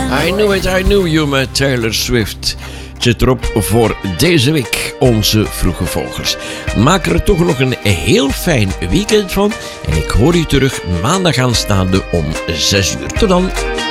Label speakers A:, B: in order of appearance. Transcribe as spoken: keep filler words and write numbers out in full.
A: I Knew It, I Knew You met Taylor Swift. Het zit erop voor deze week, onze vroege volgers. Maak er toch nog een heel fijn weekend van. En ik hoor u terug maandag aanstaande om zes uur. Tot dan.